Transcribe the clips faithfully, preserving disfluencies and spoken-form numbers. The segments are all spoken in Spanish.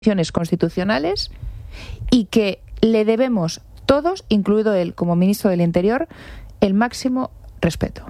constitucionales y que le debemos todos, incluido él como ministro del Interior, el máximo respeto.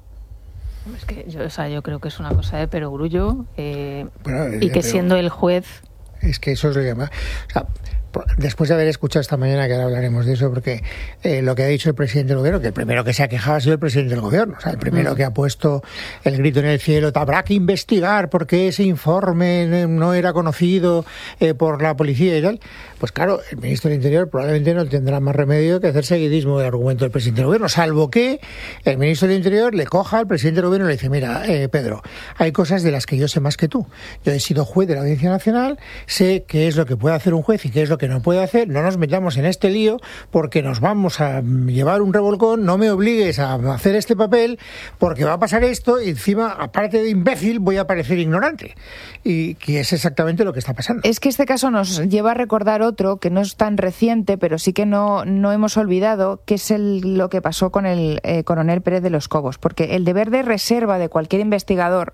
Es que yo, o sea, yo creo que es una cosa de perogrullo eh, bueno, y que siendo el juez... Es que eso es lo que llama... O sea, después de haber escuchado esta mañana, que ahora hablaremos de eso, porque eh, lo que ha dicho el presidente del gobierno, que el primero que se ha quejado ha sido el presidente del gobierno, o sea, el primero que ha puesto el grito en el cielo, habrá que investigar por qué ese informe no era conocido eh, por la policía y tal. Pues claro, el ministro del Interior probablemente no tendrá más remedio que hacer seguidismo del argumento del presidente del gobierno, salvo que el ministro del Interior le coja al presidente del gobierno y le dice, mira, eh, Pedro, hay cosas de las que yo sé más que tú. Yo he sido juez de la Audiencia Nacional, sé qué es lo que puede hacer un juez y qué es lo que no puede hacer, no nos metamos en este lío porque nos vamos a llevar un revolcón, no me obligues a hacer este papel porque va a pasar esto y encima, aparte de imbécil, voy a parecer ignorante. Y que es exactamente lo que está pasando. Es que este caso nos lleva a recordar otro que no es tan reciente, pero sí que no, no hemos olvidado, que es el, lo que pasó con el eh, coronel Pérez de los Cobos, porque el deber de reserva de cualquier investigador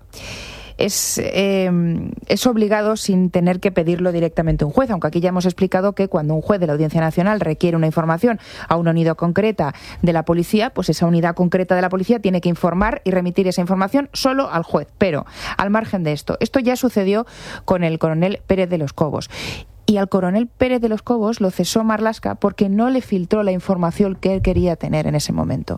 Es, eh, es obligado sin tener que pedirlo directamente a un juez, aunque aquí ya hemos explicado que cuando un juez de la Audiencia Nacional requiere una información a una unidad concreta de la policía, pues esa unidad concreta de la policía tiene que informar y remitir esa información solo al juez. Pero, al margen de esto, esto ya sucedió con el coronel Pérez de los Cobos. Y al coronel Pérez de los Cobos lo cesó Marlaska porque no le filtró la información que él quería tener en ese momento.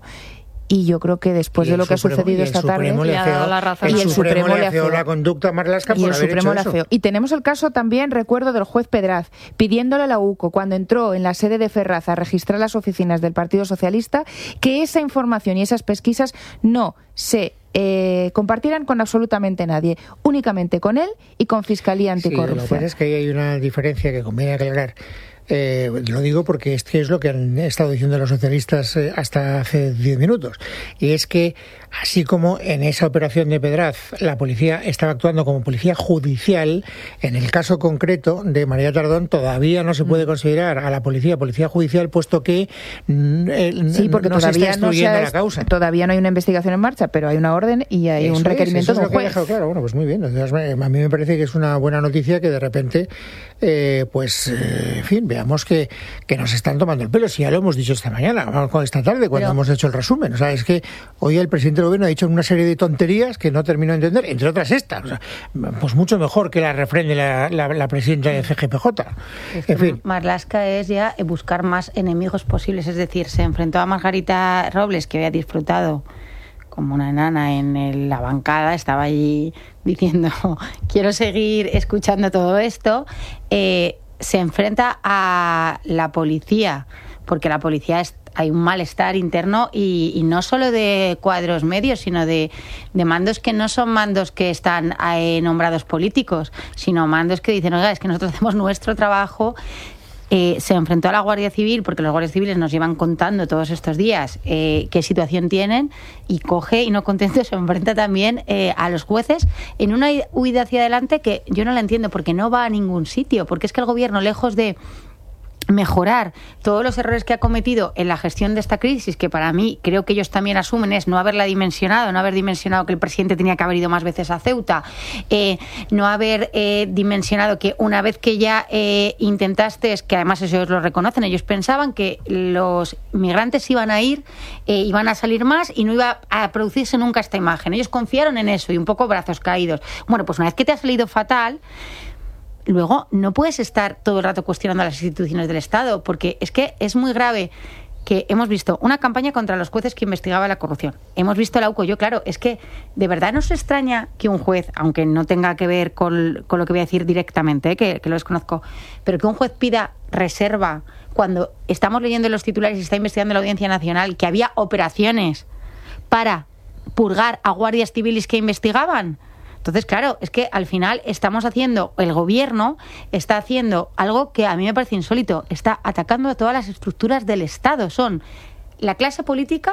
Y yo creo que después de lo que ha sucedido esta tarde, le ha dado la razón. El Supremo le afeó la conducta a Marlaska por haber hecho eso. Y tenemos el caso también, recuerdo, del juez Pedraz, pidiéndole a la U C O, cuando entró en la sede de Ferraz a registrar las oficinas del Partido Socialista, que esa información y esas pesquisas no se eh, compartieran con absolutamente nadie, únicamente con él y con Fiscalía Anticorrupción. Sí, lo que pasa es que ahí hay una diferencia que conviene aclarar. Eh, lo digo porque es que es lo que han estado diciendo los socialistas eh, hasta hace diez minutos, y es que así como en esa operación de Pedraz la policía estaba actuando como policía judicial, en el caso concreto de María Tardón todavía no se puede considerar a la policía policía judicial, puesto que eh, sí, porque no todavía se está instruyendo no se ha, la causa. Todavía no hay una investigación en marcha, pero hay una orden y hay eso un requerimiento es, eso de un es lo que juez. he dejado claro. Bueno, pues muy bien. A mí me parece que es una buena noticia que de repente, eh, pues, eh, en fin, veamos que, que nos están tomando el pelo. Si ya lo hemos dicho esta mañana, esta tarde, cuando pero, hemos hecho el resumen. O sea, es que hoy el presidente del gobierno ha dicho una serie de tonterías que no termino de entender, entre otras estas. O sea, pues mucho mejor que la refrende la, la, la presidenta de C G P J. Es que en fin. Marlaska es ya buscar más enemigos posibles. Es decir, se enfrentó a Margarita Robles, que había disfrutado como una enana en el, la bancada, estaba allí diciendo quiero seguir escuchando todo esto. Eh, se enfrenta a la policía, porque la policía es, hay un malestar interno y, y no solo de cuadros medios, sino de, de mandos que no son mandos que están eh, nombrados políticos, sino mandos que dicen, oiga, es que nosotros hacemos nuestro trabajo. Eh, se enfrentó a la Guardia Civil, porque los guardias civiles nos llevan contando todos estos días eh, qué situación tienen, y coge, y no contento, se enfrenta también eh, a los jueces en una huida hacia adelante que yo no la entiendo, porque no va a ningún sitio, porque es que el gobierno, lejos de mejorar todos los errores que ha cometido en la gestión de esta crisis, que para mí creo que ellos también asumen, es no haberla dimensionado, no haber dimensionado que el presidente tenía que haber ido más veces a Ceuta, eh, no haber eh, dimensionado que una vez que ya eh, intentaste, es que además ellos lo reconocen, ellos pensaban que los migrantes iban a ir, eh, iban a salir más y no iba a producirse nunca esta imagen. Ellos confiaron en eso y un poco brazos caídos. Bueno, pues una vez que te ha salido fatal, luego no puedes estar todo el rato cuestionando a las instituciones del Estado, porque es que es muy grave que hemos visto una campaña contra los jueces que investigaba la corrupción. Hemos visto la U C O. Yo, claro, es que de verdad nos extraña que un juez, aunque no tenga que ver con, con lo que voy a decir directamente, ¿eh? que, que lo desconozco, pero que un juez pida reserva cuando estamos leyendo los titulares y está investigando la Audiencia Nacional que había operaciones para purgar a guardias civiles que investigaban. Entonces, claro, es que al final estamos haciendo, el gobierno está haciendo algo que a mí me parece insólito, está atacando a todas las estructuras del Estado. Son la clase política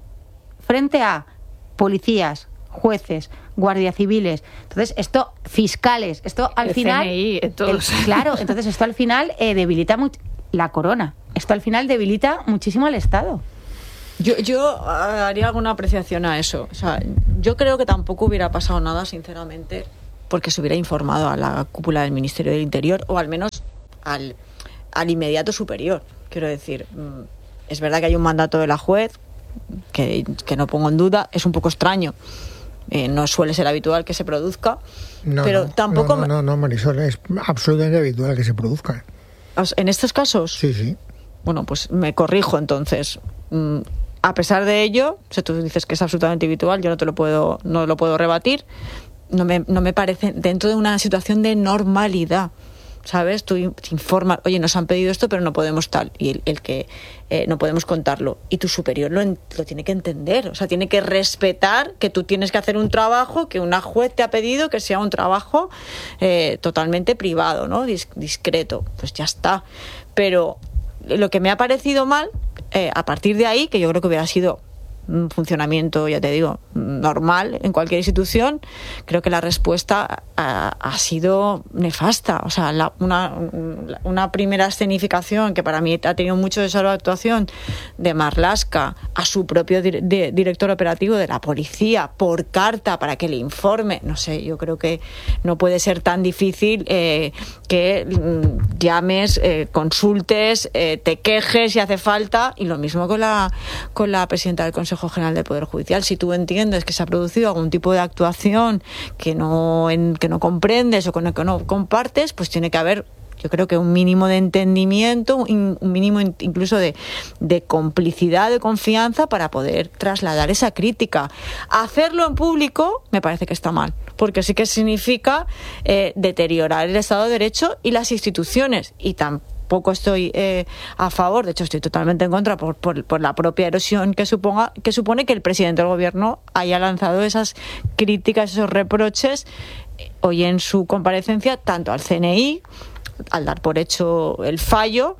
frente a policías, jueces, guardias civiles. Entonces, esto, fiscales, esto al el final... C N I, todos. El, claro, entonces esto al final eh, debilita mucho la corona. Esto al final debilita muchísimo al Estado. Yo, yo haría alguna apreciación a eso. O sea, yo creo que tampoco hubiera pasado nada, sinceramente, porque se hubiera informado a la cúpula del Ministerio del Interior, o al menos al, al inmediato superior. Quiero decir, es verdad que hay un mandato de la juez, que, que no pongo en duda, es un poco extraño. Eh, no suele ser habitual que se produzca, no, pero no, tampoco... No, no, no, Marisol, es absolutamente habitual que se produzca. ¿En estos casos? Sí, sí. Bueno, pues me corrijo entonces. Mm, a pesar de ello, si tú dices que es absolutamente habitual, yo no te lo puedo, no lo puedo rebatir, no me, no me parece dentro de una situación de normalidad. ¿Sabes? Tú te informas, oye, nos han pedido esto, pero no podemos tal, y el, el que eh, no podemos contarlo, y tu superior lo, lo tiene que entender, o sea, tiene que respetar que tú tienes que hacer un trabajo que una juez te ha pedido que sea un trabajo eh, totalmente privado, ¿no? Dis- discreto, pues ya está. Pero lo que me ha parecido mal, eh, a partir de ahí, que yo creo que hubiera sido un funcionamiento, ya te digo, normal en cualquier institución, creo que la respuesta ha, ha sido nefasta. O sea, la, una, una primera escenificación que para mí ha tenido mucho desarrollo de actuación de Marlaska a su propio di- de, director operativo de la policía por carta para que le informe. No sé, yo creo que no puede ser tan difícil eh, que mm, llames, eh, consultes, eh, te quejes si hace falta, y lo mismo con la, con la presidenta del Consejo General del Poder Judicial. Si tú entiendes que se ha producido algún tipo de actuación que no, en, que no comprendes o con el que no compartes, pues tiene que haber, yo creo que un mínimo de entendimiento, un mínimo incluso de, de complicidad, de confianza para poder trasladar esa crítica. Hacerlo en público me parece que está mal, porque sí que significa eh, deteriorar el Estado de Derecho y las instituciones, y tampoco Poco estoy eh, a favor, de hecho estoy totalmente en contra por, por, por la propia erosión que suponga que supone que el presidente del gobierno haya lanzado esas críticas, esos reproches eh, hoy en su comparecencia, tanto al C N I, al dar por hecho el fallo,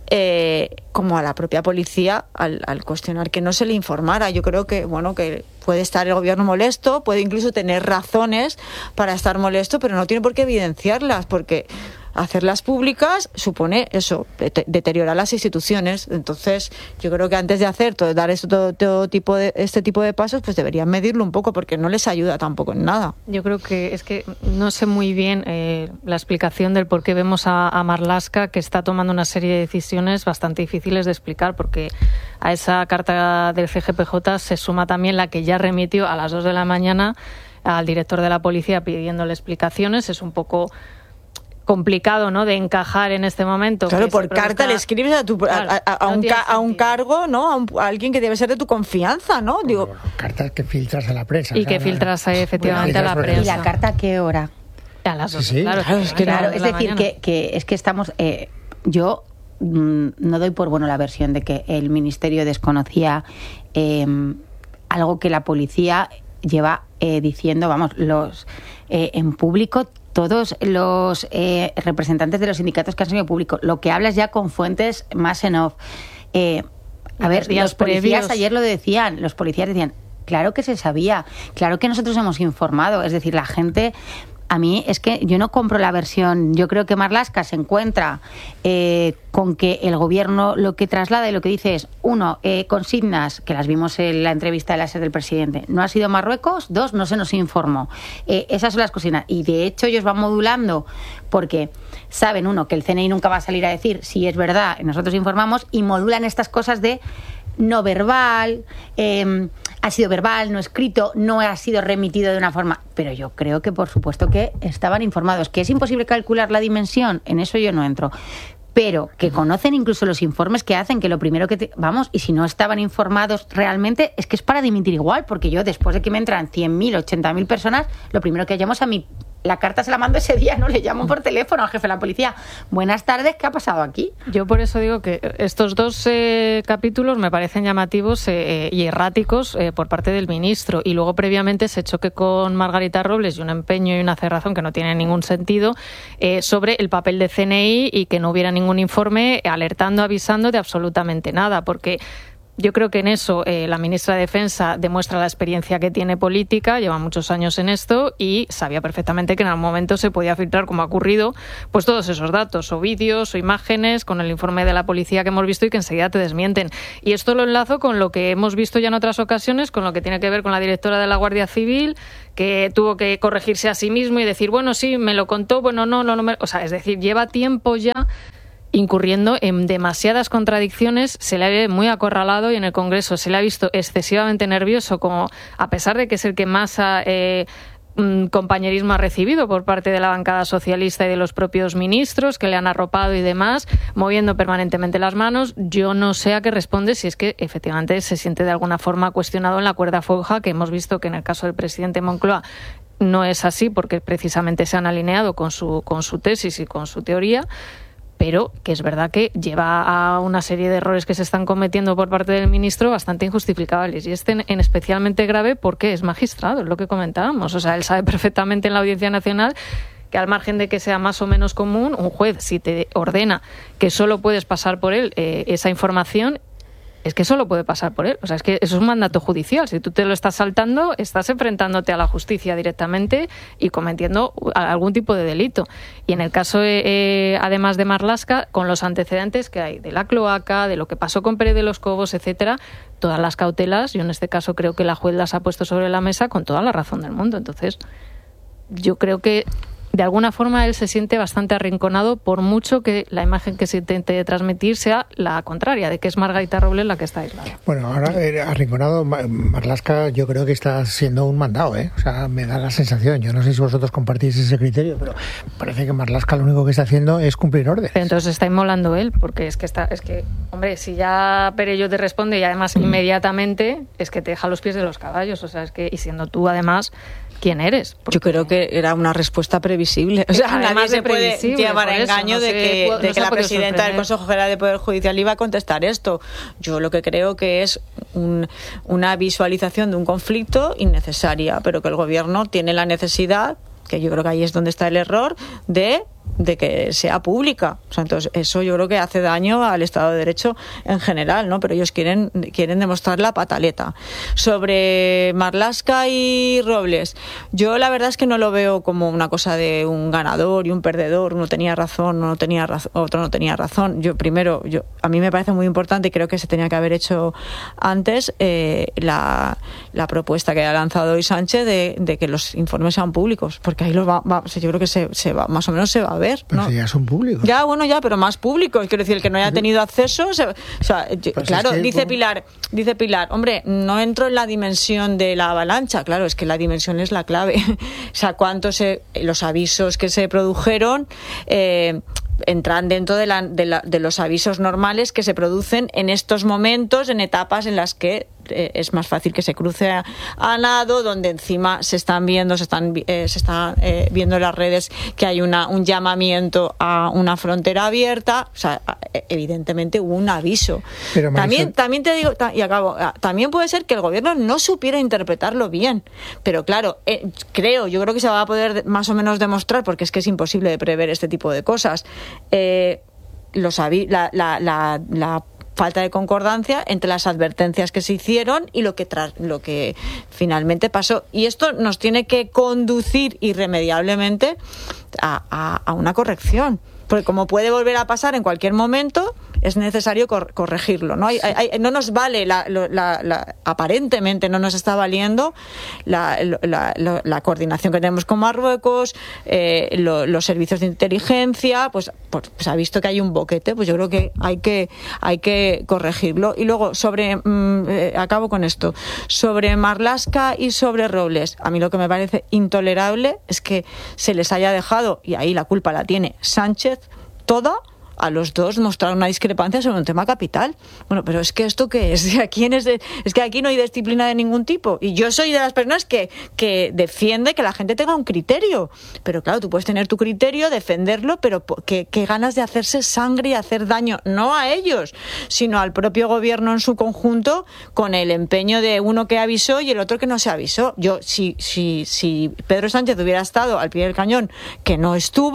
eh, como a la propia policía al, al cuestionar que no se le informara. Yo creo que, bueno, que puede estar el gobierno molesto, puede incluso tener razones para estar molesto, pero no tiene por qué evidenciarlas, porque hacerlas públicas supone eso, de- deteriorar las instituciones. Entonces, yo creo que antes de hacer todo, dar esto, todo, todo tipo de este tipo de pasos, pues deberían medirlo un poco, porque no les ayuda tampoco en nada. Yo creo que es que no sé muy bien eh, la explicación del por qué vemos a, a Marlaska que está tomando una serie de decisiones bastante difíciles de explicar, porque a esa carta del C G P J se suma también la que ya remitió a las dos de la mañana al director de la policía pidiéndole explicaciones. Es un poco complicado, ¿no?, de encajar en este momento. Claro, que por se produzca... carta le escribes a, tu, Claro, a, a- a no un, tiene ca- a un sentido. cargo, ¿no? A, un- a alguien que debe ser de tu confianza, ¿no? Digo, Bueno, cartas que filtras a la prensa. Y o sea, que no- filtras eh, efectivamente a la Bueno, ¿Y prensa. la carta a qué hora? A las dos, Sí, sí. claro, Claro, es que Claro, a las es dos de la decir, mañana. que, que es que estamos... eh, yo mm, no doy por bueno la versión de que el Ministerio desconocía eh, algo que la policía lleva eh, diciendo, vamos, los eh, en público, todos los eh, representantes de los sindicatos que han salido público, lo que hablas ya con fuentes más en off. Eh, a En ver, los días los policías previos. ayer lo decían, los policías decían, claro que se sabía, claro que nosotros hemos informado, es decir, la gente... A mí es que yo no compro la versión. Yo creo que Marlaska se encuentra eh, con que el gobierno lo que traslada y lo que dice es, uno, eh, consignas, que las vimos en la entrevista de la sede del presidente, no ha sido Marruecos, dos, no se nos informó. Eh, esas son las consignas. Y de hecho ellos van modulando porque saben, uno, que el C N I nunca va a salir a decir si es verdad, nosotros informamos, y modulan estas cosas de no verbal, eh, ha sido verbal, no escrito, no ha sido remitido de una forma. Pero yo creo que por supuesto que estaban informados. Que es imposible calcular la dimensión, en eso yo no entro. Pero que conocen incluso los informes que hacen, que lo primero que... Te, vamos, y si no estaban informados realmente, es que es para dimitir igual, porque yo después de que me entran cien mil, ochenta mil personas, lo primero que llamo es a mi... La carta se la mando ese día, no le llamo por teléfono al jefe de la policía. Buenas tardes, ¿qué ha pasado aquí? Yo por eso digo que estos dos eh, capítulos me parecen llamativos eh, y erráticos eh, por parte del ministro. Y luego previamente ese choque con Margarita Robles y un empeño y una cerrazón que no tiene ningún sentido eh, sobre el papel de C N I y que no hubiera ningún informe alertando, avisando de absolutamente nada. Porque yo creo que en eso eh, la ministra de Defensa demuestra la experiencia que tiene política, lleva muchos años en esto y sabía perfectamente que en algún momento se podía filtrar, como ha ocurrido, pues todos esos datos, o vídeos o imágenes, con el informe de la policía que hemos visto y que enseguida te desmienten. Y esto lo enlazo con lo que hemos visto ya en otras ocasiones, con lo que tiene que ver con la directora de la Guardia Civil, que tuvo que corregirse a sí mismo y decir, bueno, sí, me lo contó, bueno, no, no, no me... O sea, es decir, lleva tiempo ya incurriendo en demasiadas contradicciones, se le ve muy acorralado y en el Congreso se le ha visto excesivamente nervioso, como a pesar de que es el que más ha, eh, compañerismo ha recibido por parte de la bancada socialista y de los propios ministros que le han arropado y demás, moviendo permanentemente las manos. Yo no sé a qué responde, si es que efectivamente se siente de alguna forma cuestionado en la cuerda floja, que hemos visto que en el caso del presidente Moncloa no es así, porque precisamente se han alineado con su, con su tesis y con su teoría, pero que es verdad que lleva a una serie de errores que se están cometiendo por parte del ministro bastante injustificables. Y este en, en especialmente grave porque es magistrado, es lo que comentábamos. O sea, él sabe perfectamente en la Audiencia Nacional que, al margen de que sea más o menos común, un juez, si te ordena que solo puedes pasar por él eh, esa información, es que solo puede pasar por él. O sea, es que eso es un mandato judicial. Si tú te lo estás saltando, estás enfrentándote a la justicia directamente y cometiendo algún tipo de delito. Y en el caso, eh, además de Marlaska, con los antecedentes que hay de la cloaca, de lo que pasó con Pérez de los Cobos, etcétera, todas las cautelas, yo en este caso creo que la juez las ha puesto sobre la mesa con toda la razón del mundo. Entonces, yo creo que de alguna forma él se siente bastante arrinconado, por mucho que la imagen que se intente transmitir sea la contraria, de que es Margarita Robles la que está aislada. Bueno, ahora eh, arrinconado, Marlaska yo creo que está siendo un mandado, ¿eh? O sea, me da la sensación, yo no sé si vosotros compartís ese criterio, pero parece que Marlaska lo único que está haciendo es cumplir órdenes. Pero entonces está inmolando él, porque es que está, es que, hombre, si ya Perello te responde y además mm. inmediatamente, es que te deja los pies de los caballos, o sea, es que, y siendo tú además, ¿quién eres? Porque... Yo creo que era una respuesta previsible. O sea, además nadie se puede llevar a eso, engaño no de se, que, no de que la presidenta sorprender. del Consejo General del Poder Judicial iba a contestar esto. Yo lo que creo que es un, una visualización de un conflicto innecesaria, pero que el Gobierno tiene la necesidad, que yo creo que ahí es donde está el error, de de que sea pública. O sea, entonces eso yo creo que hace daño al Estado de Derecho en general, ¿no? Pero ellos quieren quieren demostrar la pataleta. Sobre Marlaska y Robles, yo la verdad es que no lo veo como una cosa de un ganador y un perdedor, uno tenía razón, uno no tenía razón, otro no tenía razón. Yo primero, yo a mí me parece muy importante y creo que se tenía que haber hecho antes eh, la, la propuesta que ha lanzado hoy Sánchez de, de que los informes sean públicos, porque ahí lo va, va yo creo que se, se va, más o menos se va a ver. Pero ¿no? si ya son públicos. Ya, bueno, ya, pero más públicos. Quiero decir, el que no haya tenido acceso... Se, o sea, yo, pues claro, es que, dice bueno. Pilar, dice Pilar, hombre, no entro en la dimensión de la avalancha. Claro, es que la dimensión es la clave. O sea, cuántos se, los avisos que se produjeron... Eh, entran dentro de, la, de, la, de los avisos normales que se producen en estos momentos, en etapas en las que eh, es más fácil que se cruce a, a nado, donde encima se están viendo, se están eh, se están eh, viendo en las redes que hay una un llamamiento a una frontera abierta. O sea, evidentemente hubo un aviso. Pero también, también te digo, y acabo, también puede ser que el Gobierno no supiera interpretarlo bien, pero claro, eh, creo, yo creo que se va a poder más o menos demostrar, porque es que es imposible de prever este tipo de cosas. Eh, los avi- la, la, la, la falta de concordancia entre las advertencias que se hicieron y lo que tra- lo que finalmente pasó, y esto nos tiene que conducir irremediablemente a, a, a una corrección, porque como puede volver a pasar en cualquier momento, es necesario cor- corregirlo, ¿no? Hay, hay, no nos vale, la, la, la, aparentemente no nos está valiendo la, la, la, la coordinación que tenemos con Marruecos, eh, lo, los servicios de inteligencia, pues, pues se ha visto que hay un boquete, pues yo creo que hay que, hay que corregirlo. Y luego, sobre, mmm, eh, acabo con esto, sobre Marlaska y sobre Robles, a mí lo que me parece intolerable es que se les haya dejado, y ahí la culpa la tiene Sánchez, toda, a los dos mostrar una discrepancia sobre un tema capital. Bueno, pero es que esto qué es, ¿quién es, de, es que aquí no hay disciplina de ningún tipo, y yo soy de las personas que, que defiende que la gente tenga un criterio, pero claro, tú puedes tener tu criterio, defenderlo, pero qué, qué ganas de hacerse sangre y hacer daño, no a ellos, sino al propio Gobierno en su conjunto, con el empeño de uno que avisó y el otro que no se avisó. Yo, si, si, si Pedro Sánchez hubiera estado al pie del cañón, que no estuvo,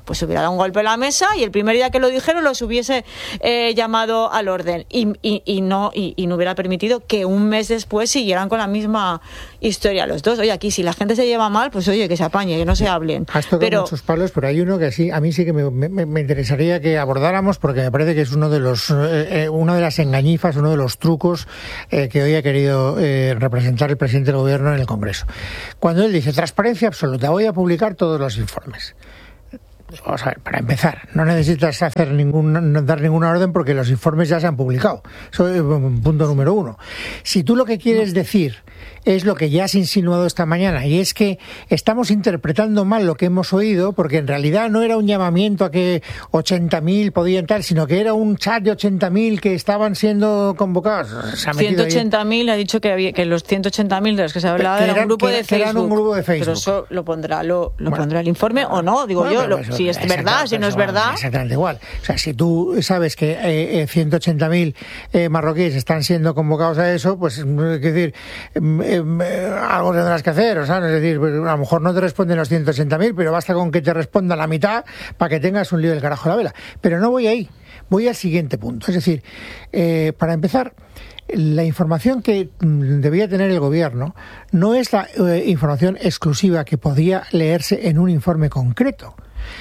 pues hubiera dado un golpe a la mesa y el primer día que lo dijeron los hubiese eh, llamado al orden y, y, y, no, y, y no hubiera permitido que un mes después siguieran con la misma historia los dos. Oye, aquí si la gente se lleva mal, pues oye, que se apañe, que no se hablen. Has tocado pero, muchos palos, pero hay uno que sí, a mí sí que me, me, me interesaría que abordáramos porque me parece que es uno de los, eh, una de las engañifas, uno de los trucos eh, que hoy ha querido eh, representar el presidente del gobierno en el Congreso. Cuando él dice transparencia absoluta, voy a publicar todos los informes. Vamos a ver, para empezar, no necesitas hacer ningún, no dar ninguna orden porque los informes ya se han publicado. Eso es punto número uno. Si tú lo que quieres decir es lo que ya has insinuado esta mañana, y es que estamos interpretando mal lo que hemos oído, porque en realidad no era un llamamiento a que ochenta mil podían tal, sino que era un chat de ochenta mil que estaban siendo convocados. ciento ochenta mil ha dicho que, había, que los ciento ochenta mil de los que se hablaba era, era un grupo, de Facebook, un grupo de Facebook. Pero eso lo pondrá, lo, lo bueno, pondrá el informe o no, digo bueno, yo, lo, si es verdad, si no es verdad. Exactamente igual. O sea, si tú sabes que eh, ciento ochenta mil eh, marroquíes están siendo convocados a eso, pues, es decir, eh, eh, algo tendrás que hacer, o sea, es decir, pues, a lo mejor no te responden los ciento ochenta mil, pero basta con que te responda la mitad para que tengas un lío del carajo a la vela. Pero no voy ahí, voy al siguiente punto. Es decir, eh, para empezar, la información que debía tener el gobierno no es la eh, información exclusiva que podía leerse en un informe concreto.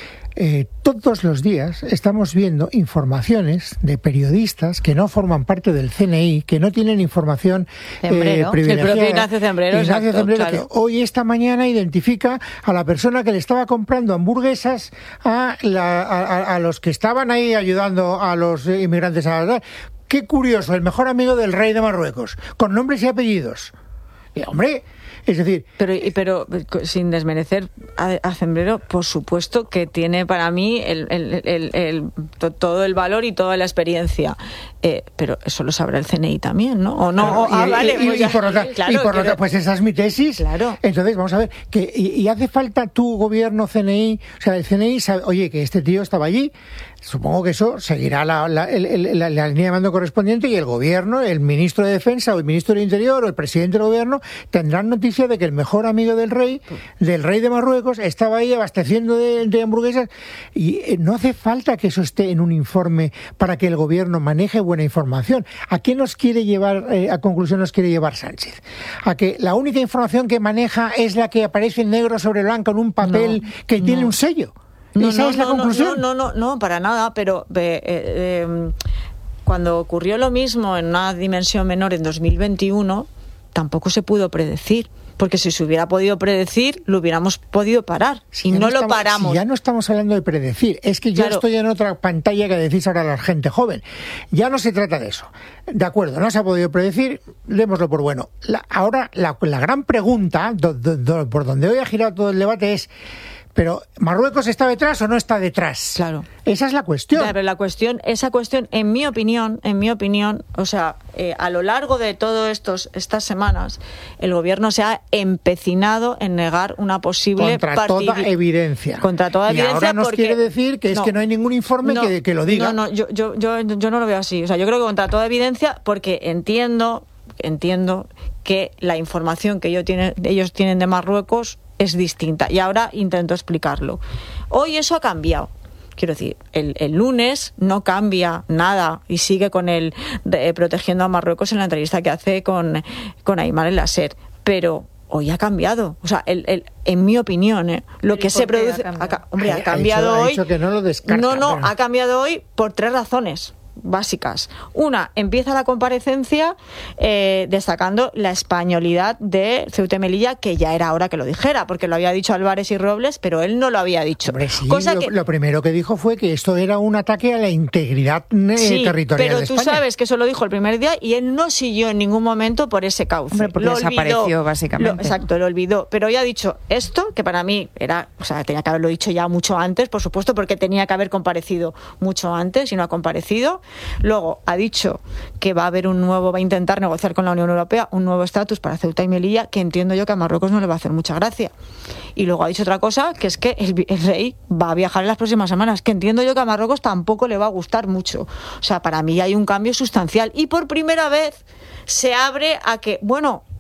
Eh, todos los días estamos viendo informaciones de periodistas que no forman parte del C N I, que no tienen información eh, privilegiada. El propio Ignacio Zembrero, Ignacio exacto, Zembrero claro. Que hoy, esta mañana, identifica a la persona que le estaba comprando hamburguesas a, la, a, a los que estaban ahí ayudando a los inmigrantes a la... Qué curioso, el mejor amigo del rey de Marruecos, con nombres y apellidos. Y, hombre... Es decir... Pero, pero sin desmerecer a, a Zembrero, por supuesto que tiene para mí el, el, el, el, to, todo el valor y toda la experiencia. Eh, pero eso lo sabrá el C N I también, ¿no? ¿O no? Claro, o, ah, y, vale, y, pues y, ya, y por otra, claro, y por quiero... otra, pues esa es mi tesis. Claro. Entonces, vamos a ver, que y, y hace falta tu gobierno C N I, o sea, el C N I sabe, oye, que este tío estaba allí, supongo que eso seguirá la, la, la, la, la línea de mando correspondiente y el gobierno, el ministro de Defensa o el ministro del Interior o el presidente del gobierno tendrán noticia de que el mejor amigo del rey, del rey de Marruecos, estaba ahí abasteciendo de, de hamburguesas y eh, no hace falta que eso esté en un informe para que el gobierno maneje buena información. ¿A qué nos quiere llevar, eh, a conclusión nos quiere llevar Sánchez? ¿A que la única información que maneja es la que aparece en negro sobre blanco en un papel no, que no. tiene un sello? No, ¿Esa no, es la no, conclusión? No, no, no, no, para nada, pero eh, eh, cuando ocurrió lo mismo en una dimensión menor en dos mil veintiuno, tampoco se pudo predecir. Porque si se hubiera podido predecir, lo hubiéramos podido parar. Si y no, no estamos, lo paramos. Si ya no estamos hablando de predecir. Es que yo claro. estoy en otra pantalla que decís ahora a la gente joven. Ya no se trata de eso. De acuerdo, no se ha podido predecir, démoslo por bueno. La, ahora, la, la gran pregunta, do, do, do, por donde hoy ha girado todo el debate es... Pero, ¿Marruecos está detrás o no está detrás? Claro. Esa es la cuestión. Claro, la cuestión, esa cuestión, en mi opinión, en mi opinión, o sea, eh, a lo largo de todas estas semanas, el gobierno se ha empecinado en negar una posible contra partid... toda evidencia. Contra toda y evidencia. Ahora nos porque... quiere decir que es no, que no hay ningún informe no, que, que lo diga. No, no, yo, yo, yo, yo no lo veo así. O sea, yo creo que contra toda evidencia, porque entiendo, entiendo que la información que ellos tienen, ellos tienen de Marruecos es distinta y ahora intento explicarlo. Hoy eso ha cambiado. Quiero decir, el, el lunes no cambia nada y sigue con el eh, protegiendo a Marruecos en la entrevista que hace con, con Aymar El Nasser. Pero hoy ha cambiado. O sea, el, el, en mi opinión, ¿eh? lo que se produce... Ha ha, hombre, ha cambiado ha dicho, hoy... Ha dicho que no lo descarta. No, no, pero... ha cambiado hoy por tres razones básicas. Una, empieza la comparecencia eh, destacando la españolidad de Ceuta y Melilla, que ya era hora que lo dijera, porque lo había dicho Álvarez y Robles, pero él no lo había dicho. Hombre, sí, Cosa lo, que... lo primero que dijo fue que esto era un ataque a la integridad eh, sí, territorial pero de tú España. sabes que eso lo dijo el primer día y él no siguió en ningún momento por ese cauce. Hombre, porque lo desapareció, olvidó, básicamente. Lo, exacto, lo olvidó. Pero ya ha dicho esto, que para mí era, o sea, tenía que haberlo dicho ya mucho antes, por supuesto, porque tenía que haber comparecido mucho antes y no ha comparecido. Luego ha dicho que va a haber un nuevo, va a intentar negociar con la Unión Europea un nuevo estatus para Ceuta y Melilla, que entiendo yo que a Marruecos no le va a hacer mucha gracia. Y luego ha dicho otra cosa, que es que el, el rey va a viajar en las próximas semanas, que entiendo yo que a Marruecos tampoco le va a gustar mucho. O sea, para mí hay un cambio sustancial y por primera vez se abre a que, bueno,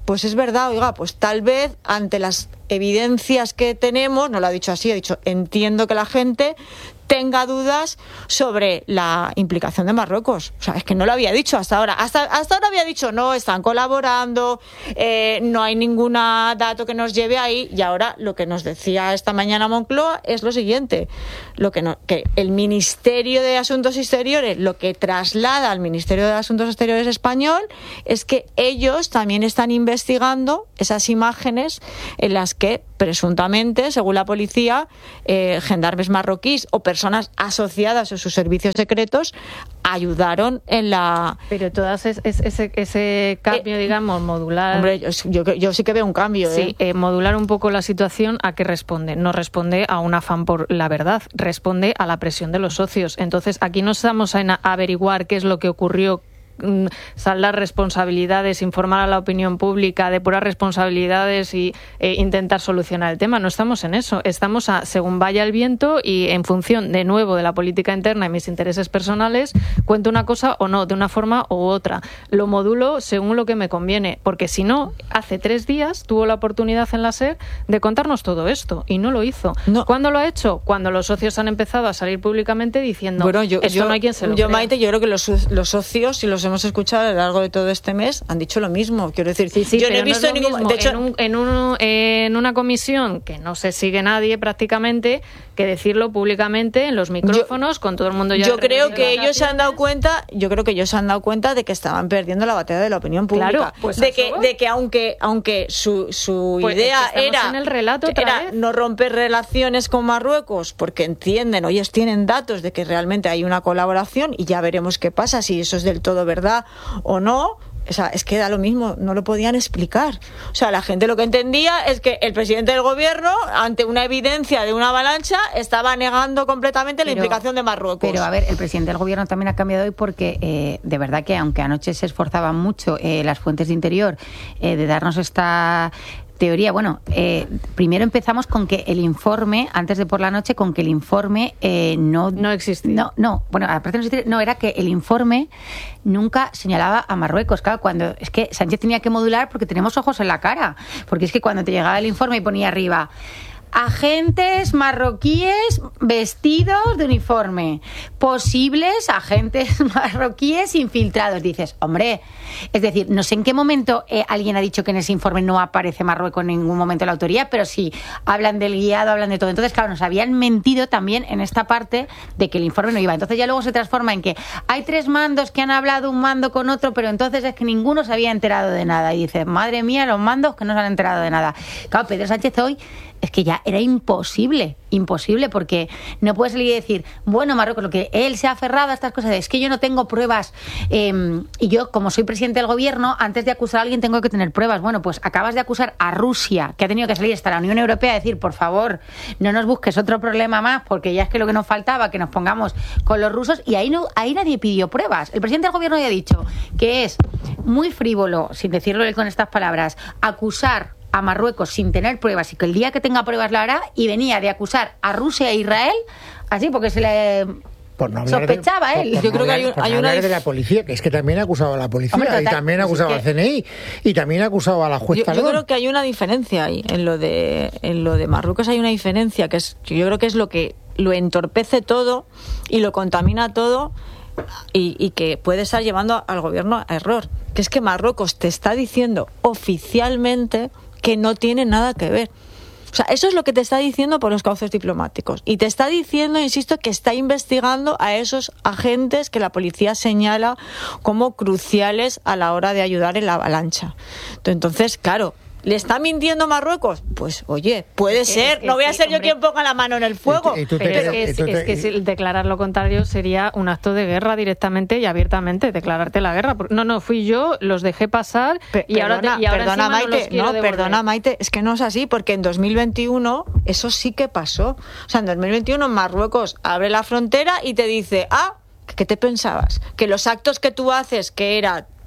pues es verdad, oiga, pues tal vez ante las evidencias que tenemos, no lo ha dicho así, ha dicho, entiendo que la gente tenga dudas sobre la implicación de Marruecos. O sea, es que no lo había dicho hasta ahora. Hasta, hasta ahora había dicho, no, están colaborando, eh, no hay ningún dato que nos lleve ahí, y ahora lo que nos decía esta mañana Moncloa es lo siguiente, lo que, no, que el Ministerio de Asuntos Exteriores, lo que traslada al Ministerio de Asuntos Exteriores español es que ellos también están investigando esas imágenes en las que presuntamente, según la policía, eh, gendarmes marroquíes o personas asociadas a sus servicios secretos ayudaron en la... Pero todas es, es, ese, ese cambio, eh, digamos, modular... Hombre, yo, yo, yo sí que veo un cambio. Sí, ¿eh? Eh, modular un poco la situación, ¿a qué responde? No responde a un afán por la verdad, responde a la presión de los socios. Entonces, aquí no estamos a averiguar qué es lo que ocurrió, saldar responsabilidades, informar a la opinión pública, depurar responsabilidades y eh, intentar solucionar el tema. No estamos en eso. Estamos a, según vaya el viento y en función, de nuevo, de la política interna y mis intereses personales, cuento una cosa o no, de una forma u otra. Lo modulo según lo que me conviene, porque si no, hace tres días tuvo la oportunidad en la SER de contarnos todo esto y no lo hizo. No. ¿Cuándo lo ha hecho? Cuando los socios han empezado a salir públicamente diciendo, bueno, yo, esto yo, no hay quien se lo yo, crea. Maite, yo creo que los, los socios y los hemos escuchado a lo largo de todo este mes han dicho lo mismo. Quiero decir, sí, sí, yo no he visto no ningún... mismo, De hecho, en, un, en, un, en una comisión que no se sigue nadie prácticamente, que decirlo públicamente en los micrófonos, yo, con todo el mundo ya... Yo creo que ellos se han dado cuenta, yo creo que ellos se han dado cuenta de que estaban perdiendo la batalla de la opinión pública. Claro, pues de que, de que aunque, aunque su, su pues idea es que era, en el relato otra era vez. no romper relaciones con Marruecos, porque entienden, o ellos tienen datos de que realmente hay una colaboración, y ya veremos qué pasa, si eso es del todo verdad o no. O sea, es que da lo mismo, no lo podían explicar. O sea, la gente lo que entendía es que el presidente del gobierno, ante una evidencia de una avalancha, estaba negando completamente pero, la implicación de Marruecos. Pero, a ver, el presidente del gobierno también ha cambiado hoy porque, eh, de verdad que, aunque anoche se esforzaban mucho eh, las fuentes de Interior eh, de darnos esta... teoría, bueno, eh, primero empezamos con que el informe, antes de por la noche, con que el informe eh, no... No existía. No, no, bueno, aparte no existía, no, era que el informe nunca señalaba a Marruecos. Claro, cuando es que Sánchez tenía que modular porque tenemos ojos en la cara, porque es que cuando te llegaba el informe y ponía arriba... agentes marroquíes vestidos de uniforme, posibles agentes marroquíes infiltrados. Dices, hombre, es decir, no sé en qué momento eh, alguien ha dicho que en ese informe no aparece Marruecos en ningún momento de la autoría, pero sí, hablan del guiado, hablan de todo. Entonces, claro, nos habían mentido también en esta parte de que el informe no iba. Entonces ya luego se transforma en que hay tres mandos que han hablado un mando con otro, pero entonces es que ninguno se había enterado de nada. Y dices, madre mía, los mandos que no se han enterado de nada. Claro, Pedro Sánchez hoy es que ya era imposible, imposible, porque no puedes salir y decir, bueno, Marruecos, lo que él se ha aferrado a estas cosas, es que yo no tengo pruebas, eh, y yo, como soy presidente del gobierno, antes de acusar a alguien tengo que tener pruebas. Bueno, pues acabas de acusar a Rusia, que ha tenido que salir hasta la Unión Europea a decir, por favor, no nos busques otro problema más, porque ya es que lo que nos faltaba, que nos pongamos con los rusos, y ahí, no, ahí nadie pidió pruebas. El presidente del gobierno ya ha dicho que es muy frívolo, sin decirlo con estas palabras, acusar a Marruecos sin tener pruebas, y que el día que tenga pruebas la hará, y venía de acusar a Rusia e Israel así porque se le por no sospechaba de, él. Por, por Yo no creo hablar, que hay, por hay no una hablar de la policía, que es que también ha acusado a la policía. Hombre, total, y también ha acusado pues es al C N I y también ha acusado a la juez Yo, Talón. yo creo que hay una diferencia ahí en lo de en lo de Marruecos. Hay una diferencia que es, yo creo que es lo que lo entorpece todo y lo contamina todo. Y, y que puede estar llevando al gobierno a error, que es que Marruecos te está diciendo oficialmente que no tiene nada que ver. O sea, eso es lo que te está diciendo por los cauces diplomáticos. Y te está diciendo, insisto, que está investigando a esos agentes que la policía señala como cruciales a la hora de ayudar en la avalancha. Entonces, claro, ¿le está mintiendo Marruecos? Pues, oye, puede es que, ser. es que, no voy a sí, ser yo hombre. quien ponga la mano en el fuego. Y, y tú te, Pero es pero, que, y es, tú te, es que si declarar lo contrario sería un acto de guerra directamente y abiertamente, declararte la guerra. No, no, fui yo, los dejé pasar Pe- y ahora, perdona, te, y ahora perdona, encima no los Maite, quiero no, devolver. perdona, Maite, es que no es así, porque en dos mil veintiuno eso sí que pasó. O sea, en dos mil veintiuno Marruecos abre la frontera y te dice, ah, ¿qué te pensabas? Que los actos que tú haces, que era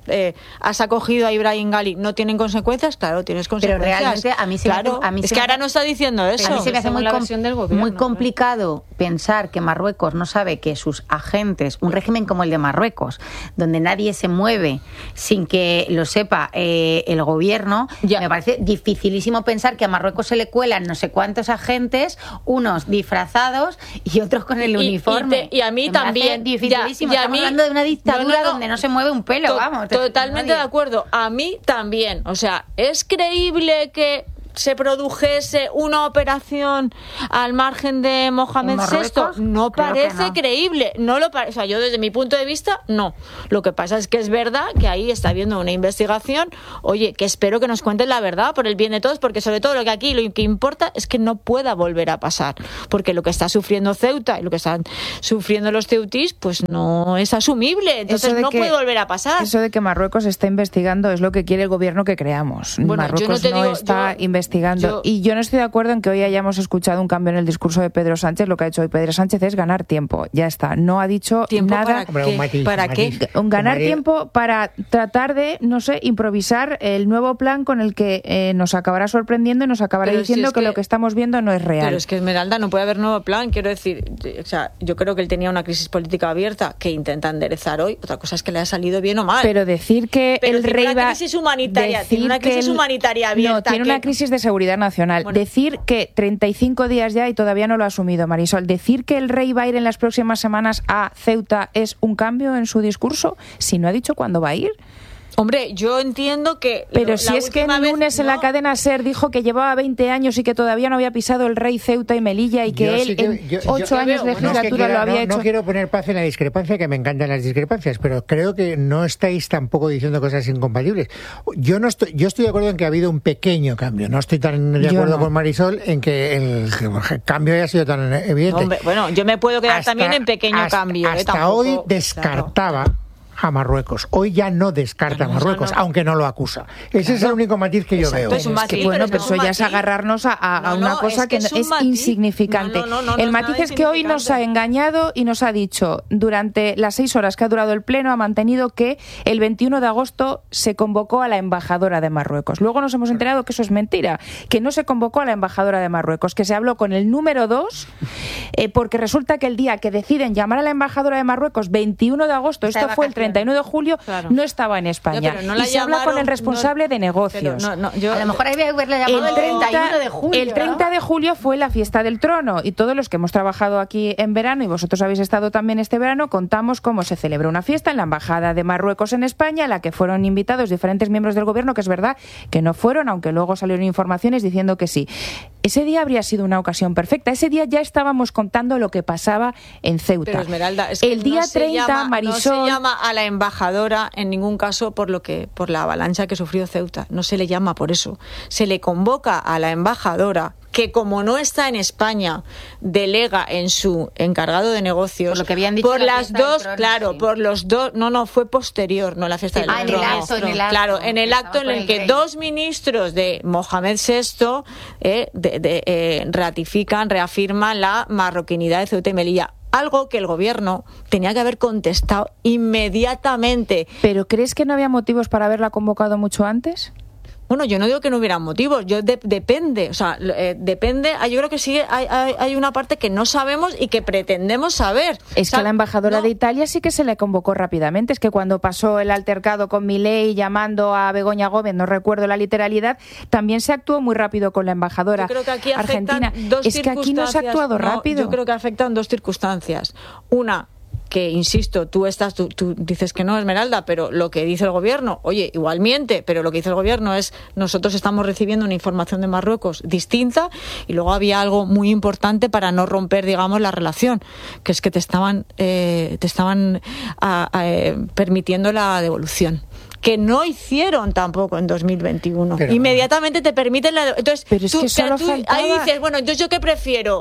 eh, has acogido a Ibrahim Gali, no tienen consecuencias, claro, tienes consecuencias. Pero realmente a mí se claro, me, a mí es se que me, ahora no está diciendo eso. A mí se me hace muy, com gobierno, muy complicado ¿no? pensar que Marruecos no sabe que sus agentes, un régimen como el de Marruecos, donde nadie se mueve sin que lo sepa eh, el gobierno, ya. me parece dificilísimo pensar que a Marruecos se le cuelan no sé cuántos agentes, unos disfrazados y otros con el y, uniforme. Y, te, y a mí me también. Dificilísimo. Ya, y a Estamos mí, hablando de una dictadura no, no, no, donde no se mueve un pelo, to, vamos. Totalmente de acuerdo. A mí también. O sea, ¿es creíble que se produjese una operación al margen de Mohamed sexto? No parece no. creíble. No lo pare... O sea, yo desde mi punto de vista, no. Lo que pasa es que es verdad que ahí está habiendo una investigación. Oye, que espero que nos cuenten la verdad por el bien de todos, porque sobre todo lo que aquí lo que importa es que no pueda volver a pasar. Porque lo que está sufriendo Ceuta y lo que están sufriendo los ceutís, pues no es asumible. Entonces no que, puede volver a pasar. Eso de que Marruecos está investigando es lo que quiere el gobierno que creamos. Bueno, Marruecos yo no, te no digo, está yo... investigando. Yo, y yo no estoy de acuerdo en que hoy hayamos escuchado un cambio en el discurso de Pedro Sánchez. Lo que ha hecho hoy Pedro Sánchez es ganar tiempo. Ya está. No ha dicho nada. ¿Para qué? Matiz, ¿Para qué? Ganar tiempo para tratar de, no sé, improvisar el nuevo plan con el que eh, nos acabará sorprendiendo y nos acabará pero diciendo si que, que lo que estamos viendo no es real. Pero es que, Esmeralda, no puede haber nuevo plan. Quiero decir, o sea, yo creo que él tenía una crisis política abierta que intenta enderezar hoy. Otra cosa es que le ha salido bien o mal. Pero decir que pero el rey va... Tiene una crisis humanitaria, tiene una crisis el... humanitaria abierta. No, tiene que... una crisis de seguridad nacional. Bueno. Decir que treinta y cinco días ya y todavía no lo ha asumido, Marisol. Decir que el rey va a ir en las próximas semanas a Ceuta es un cambio en su discurso, si no ha dicho cuándo va a ir. Hombre, yo entiendo que... Pero lo, si es que el lunes vez, en no. la cadena SER dijo que llevaba veinte años y que todavía no había pisado el rey Ceuta y Melilla y que yo él sí que, en yo, ocho yo, años de legislatura no, es que quiero, lo había no, hecho... No quiero poner paz en la discrepancia, que me encantan las discrepancias, pero creo que no estáis tampoco diciendo cosas incompatibles. Yo no estoy, yo estoy de acuerdo en que ha habido un pequeño cambio. No estoy tan de acuerdo no. con Marisol en que el, el cambio haya sido tan evidente. No, hombre, bueno, yo me puedo quedar hasta, también en pequeño hasta, cambio. Hasta eh, tampoco, hoy descartaba... Claro. a Marruecos. Hoy ya no descarta a Marruecos, no. aunque no lo acusa. Ese claro. es el único matiz que yo Exacto. veo. Es un matiz, es que, bueno, pero eso ya es agarrarnos a, a, no, a una no, cosa es que, que es, es insignificante. No, no, no, no, el no matiz es que hoy nos ha engañado y nos ha dicho, durante las seis horas que ha durado el pleno, ha mantenido que el veintiuno de agosto se convocó a la embajadora de Marruecos. Luego nos hemos enterado que eso es mentira, que no se convocó a la embajadora de Marruecos, que se habló con el número dos, eh, porque resulta que el día que deciden llamar a la embajadora de Marruecos, veintiuno de agosto, esto fue el treinta y nueve de julio, claro. no estaba en España. No, no y se llamaron, habla con el responsable no, de negocios. No, no, yo, a lo mejor había que haberle llamado el, treinta, el treinta y uno de julio. El treinta ¿no? de julio fue la fiesta del trono y todos los que hemos trabajado aquí en verano y vosotros habéis estado también este verano, contamos cómo se celebró una fiesta en la Embajada de Marruecos en España, a la que fueron invitados diferentes miembros del gobierno, que es verdad que no fueron, aunque luego salieron informaciones diciendo que sí. Ese día habría sido una ocasión perfecta. Ese día ya estábamos contando lo que pasaba en Ceuta. Pero, Esmeralda, es que el día no treinta, llama, Marisol... No se llama a la embajadora en ningún caso por lo que por la avalancha que sufrió Ceuta. No se le llama por eso. Se le convoca a la embajadora, que como no está en España, delega en su encargado de negocios por, lo que habían dicho por la las dos, trono, claro, sí. por los dos, no, no, fue posterior, no la fiesta del ah, trono. En el acto, en el acto, claro, en el acto en el, el que rey. dos ministros de Mohamed sexto eh, de, de, eh, ratifican, reafirman la marroquinidad de Ceuta y Melilla. Algo que el gobierno tenía que haber contestado inmediatamente. ¿Pero crees que no había motivos para haberla convocado mucho antes? Bueno, yo no digo que no hubiera motivos, yo de, depende, o sea, eh, depende, yo creo que sí hay, hay, hay una parte que no sabemos y que pretendemos saber. Es o sea, que a la embajadora no. de Italia sí que se le convocó rápidamente, es que cuando pasó el altercado con Milei llamando a Begoña Gómez, no recuerdo la literalidad, también se actuó muy rápido con la embajadora yo creo que aquí argentina. Dos es que aquí no se ha actuado no, rápido. Yo creo que afectan dos circunstancias. Una, que insisto, tú estás, tú, tú dices que no, Esmeralda, pero lo que dice el gobierno, oye, igual miente, pero lo que dice el gobierno es nosotros estamos recibiendo una información de Marruecos distinta y luego había algo muy importante para no romper, digamos, la relación, que es que te estaban, eh, te estaban a, a, eh, permitiendo la devolución. Que no hicieron tampoco en dos mil veintiuno. Pero, Inmediatamente te permiten la... Entonces, pero es tú, que solo tú faltaba... ahí dices, bueno, entonces yo qué prefiero,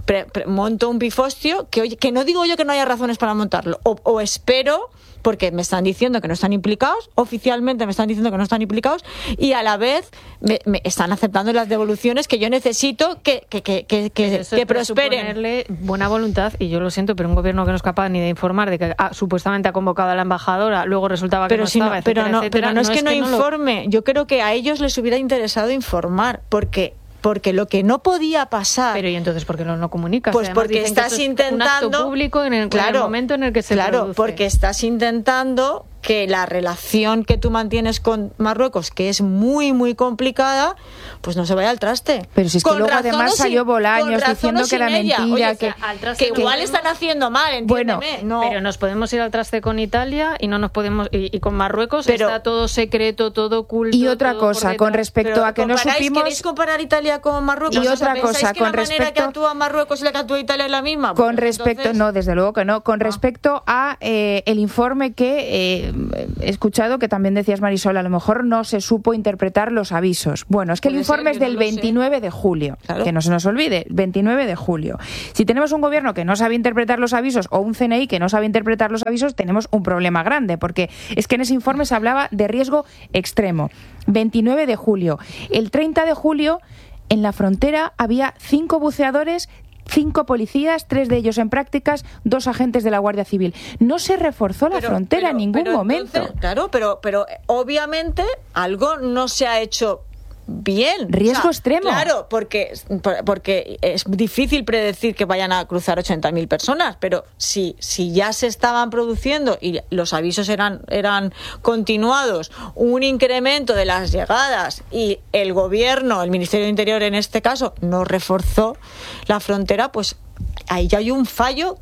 pre, pre, monto un pifostio que, oye, que no digo yo que no haya razones para montarlo, o, o espero, porque me están diciendo que no están implicados, oficialmente me están diciendo que no están implicados, y a la vez me, me están aceptando las devoluciones que yo necesito que, que, que, que, que, eso que prosperen. Ponerle buena voluntad, y yo lo siento, pero un gobierno que no es capaz ni de informar de que ah, supuestamente ha convocado a la embajadora, luego resultaba que pero no si estaba, no, etcétera, pero no, etcétera. pero no es que no, es que informe, no lo... yo creo que a ellos les hubiera interesado informar, porque porque lo que no podía pasar. Pero ¿y entonces por qué no lo comunicas? Pues Además, porque estás es intentando un acto público en el, claro, en el momento en el que se claro, produce. porque estás intentando que la relación que tú mantienes con Marruecos, que es muy, muy complicada, pues no se vaya al traste. Pero si es que con luego además sin, salió Bolaños diciendo que era mentira. Oye, que, que, que igual están haciendo mal, entiéndeme. Bueno, no. Pero nos podemos ir al traste con Italia y no nos podemos y, y con Marruecos pero, está todo secreto, todo oculto. Y otra cosa, con respecto pero a que no supimos... ¿Queréis comparar Italia con Marruecos? Y otra cosa, que con la respecto... manera que actúa Marruecos y la que actúa Italia es la misma? Con respecto... Entonces... No, desde luego que no. Con ah. respecto a eh, el informe que eh, he escuchado que también decías, Marisol, a lo mejor no se supo interpretar los avisos. Bueno, es que el informe es del veintinueve de julio, claro. Que no se nos olvide, veintinueve de julio. Si tenemos un gobierno que no sabe interpretar los avisos o un C N I que no sabe interpretar los avisos, tenemos un problema grande, porque es que en ese informe se hablaba de riesgo extremo. veintinueve de julio. El treinta de julio, en la frontera había cinco buceadores, cinco policías, tres de ellos en prácticas, dos agentes de la Guardia Civil. No se reforzó la pero, frontera pero, en ningún pero momento. Entonces, claro, pero, pero obviamente algo no se ha hecho bien. Riesgo o sea, extremo. Claro, porque, porque es difícil predecir que vayan a cruzar ochenta mil personas, pero si, si ya se estaban produciendo y los avisos eran, eran continuados, un incremento de las llegadas y el gobierno, el Ministerio de Interior en este caso, no reforzó la frontera, pues ahí ya hay un fallo